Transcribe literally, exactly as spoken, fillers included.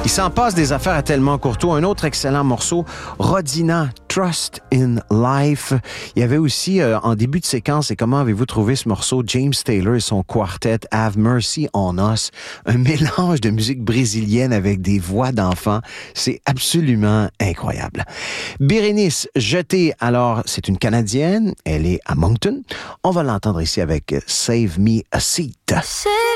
Il s'en passe des affaires à Tellement Courtois. Un autre excellent morceau, Rodina, Trust in Life. Il y avait aussi, euh, en début de séquence, et comment avez-vous trouvé ce morceau, James Taylor et son quartet Have Mercy on Us. Un mélange de musique brésilienne avec des voix d'enfants. C'est absolument incroyable. Bérénice Jeté, alors, c'est une Canadienne. Elle est à Moncton. On va l'entendre ici avec Save Me a Seat.